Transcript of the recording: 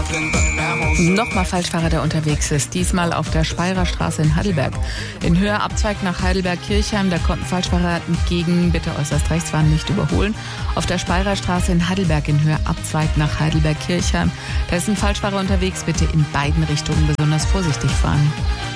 Nochmal Falschfahrer, der unterwegs ist. Diesmal auf der Speyerer Straße in Heidelberg. In Höhe Abzweig nach Heidelberg-Kirchheim. Da konnten Falschfahrer entgegen, bitte äußerst rechts fahren, nicht überholen. Auf der Speyerer Straße in Heidelberg in Höhe Abzweig nach Heidelberg-Kirchheim. Da ist ein Falschfahrer unterwegs. Bitte in beiden Richtungen besonders vorsichtig fahren.